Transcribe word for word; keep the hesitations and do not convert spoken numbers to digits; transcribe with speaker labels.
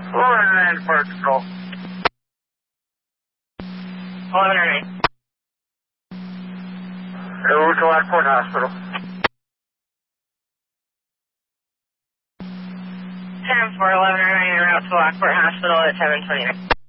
Speaker 1: eleven nine Fire Control.
Speaker 2: eleven nine.
Speaker 1: Go to Lockport Hospital.
Speaker 2: ten four eleven nine, route to Lockport Hospital at seven twenty-nine.